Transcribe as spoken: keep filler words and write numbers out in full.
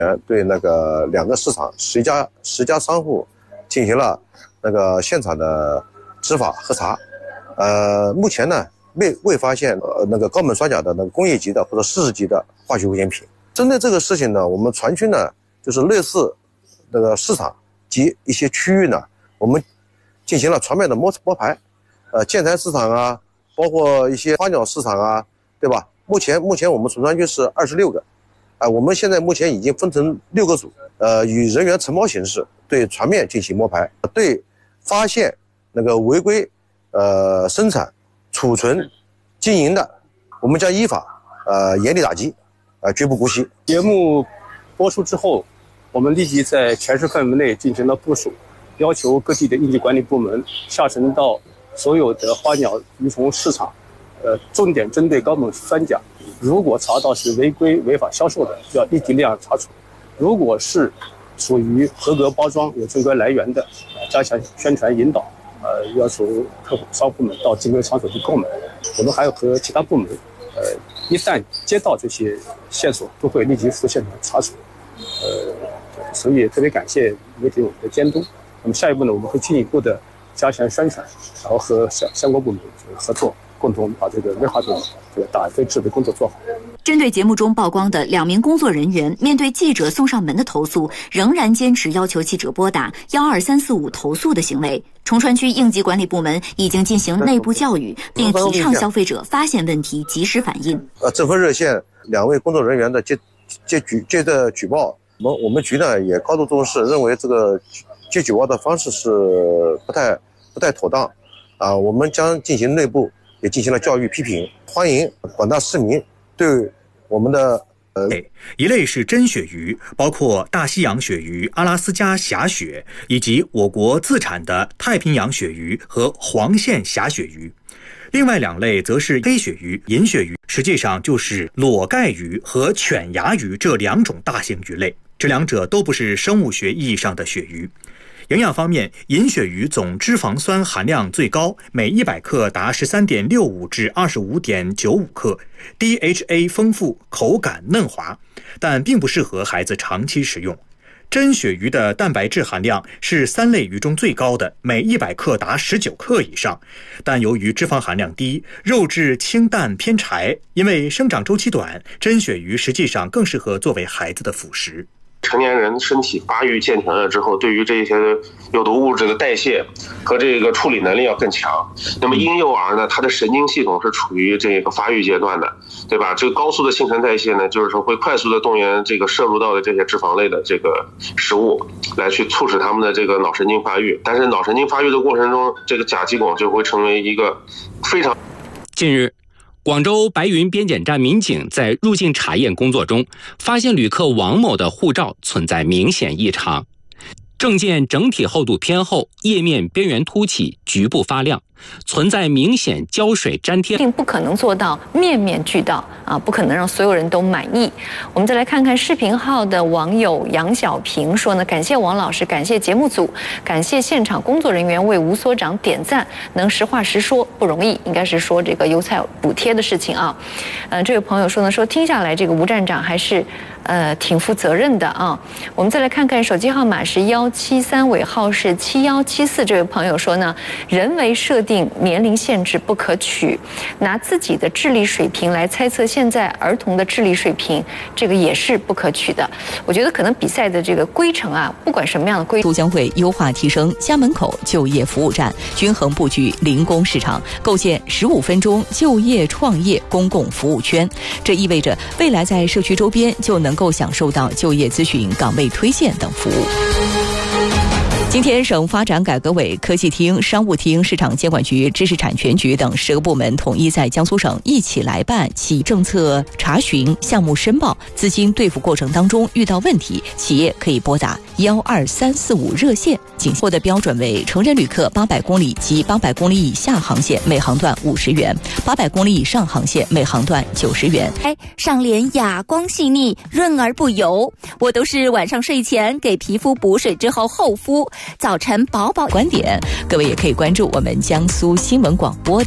呃，对那个两个市场十家十家商户进行了那个现场的执法核查，呃，目前呢未未发现呃那个高锰酸钾的那个工业级的或者试试级的化学危险品。针对这个事情呢，我们全区呢就是类似那个市场及一些区域呢，我们进行了全面的摸摸排，呃，建材市场啊，包括一些花鸟市场啊，对吧？目前目前我们崇山区是二十六个。啊、呃，我们现在目前已经分成六个组，呃，以人员承包形式对全面进行摸排，对发现那个违规呃生产、储存、经营的，我们将依法呃严厉打击，呃绝不姑息。 节目播出之后，我们立即在全市范围内进行了部署，要求各地的应急管理部门下沉到所有的花鸟鱼虫市场，呃，重点针对高锰酸钾。如果查到是违规违法销售的，要立即立案查处；如果是属于合格包装、有正规来源的，呃，加强宣传引导，呃，要求客户商户们到正规场所去购买。我们还要和其他部门，呃，一旦接到这些线索，都会立即赴现场查处。呃，所以特别感谢媒体我们的监督。那么下一步呢，我们会进一步的加强宣传，然后和相相关部门合作，共同把这个危害品这个打非治的工作做好。 针对节目中曝光的两名工作人员面对记者送上门的投诉，仍然坚持要求记者拨打幺二三四五投诉的行为，崇川区应急管理部门已经进行内部教育，并提倡消费者发现问题及时反映。 呃，政风热线两位工作人员的接接举接的举报，我们我们局呢也高度重视，认为这个接举报的方式是不太不太妥当，啊、呃，我们将进行内部也进行了教育批评，欢迎广大市民对我们的呃， 一类是真鳕鱼，包括大西洋鳕鱼、阿拉斯加峡鳕，以及我国自产的太平洋鳕鱼和黄线峡鳕鱼。另外两类则是黑鳕鱼、银鳕鱼，实际上就是裸盖鱼和犬牙鱼这两种大型鱼类，这两者都不是生物学意义上的鳕鱼。营养方面，银鳕鱼总脂肪酸含量最高，每一百克达 十三点六五 至 二十五点九五 克 ，D H A 丰富，口感嫩滑，但并不适合孩子长期食用。真鳕鱼的蛋白质含量是三类鱼中最高的，每一百克达十九克以上，但由于脂肪含量低，肉质清淡偏柴，因为生长周期短，真鳕鱼实际上更适合作为孩子的辅食。 成年人身体发育健全了之后，对于这些有毒物质的代谢和这个处理能力要更强。那么婴幼儿呢，他的神经系统是处于这个发育阶段的，对吧？这个高速的新陈代谢呢，就是说会快速的动员这个摄入到的这些脂肪类的这个食物，来去促使他们的这个脑神经发育。但是脑神经发育的过程中，这个甲基汞就会成为一个非常。 近日，广州白云边检站民警在入境查验工作中，发现旅客王某的护照存在明显异常，证件整体厚度偏厚，页面边缘凸起，局部发亮，存在明显胶水粘贴， 并不可能做到面面俱到啊，不可能让所有人都满意。我们再来看看视频号的网友杨小平说呢，感谢王老师，感谢节目组，感谢现场工作人员为吴所长点赞，能实话实说不容易，应该是说这个油菜补贴的事情啊。呃，这位朋友说呢，说听下来这个吴站长还是呃挺负责任的啊。我们再来看看手机号码是幺七三，尾号是七幺七四，这位朋友说呢，人为设定年龄限制不可取，拿自己的智力水平来猜测现在儿童的智力水平，这个也是不可取的。我觉得可能比赛的这个规程啊，不管什么样的规程， 将会优化提升家门口就业服务站，均衡布局零工市场，构建十五分钟就业创业公共服务圈。这意味着未来在社区周边就能够享受到就业咨询、岗位推荐等服务。今天，省发展改革委、科技厅、商务厅、市场监管局、知识产权局等十个部门统一在江苏省一起来办企业政策查询、项目申报、资金兑付过程当中遇到问题，企业可以拨打幺二三四五热线进行。获的标准为成人旅客八百公里及八百公里以下航线每航段五十元，八百公里以上航线每航段九十元。 上脸哑光细腻，润而不油。我都是晚上睡前给皮肤补水之后厚敷。早晨饱饱。 观点，各位也可以关注我们江苏新闻广播的